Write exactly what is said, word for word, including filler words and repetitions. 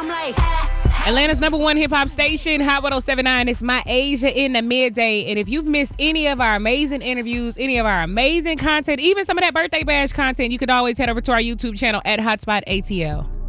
I'm like, ah, ah. Atlanta's number one hip hop station, Hot one oh seven point nine. It's My Asia in the midday. And if you've missed any of our amazing interviews, any of our amazing content, even some of that birthday bash content, you could always head over to our YouTube channel at Hotspot A T L.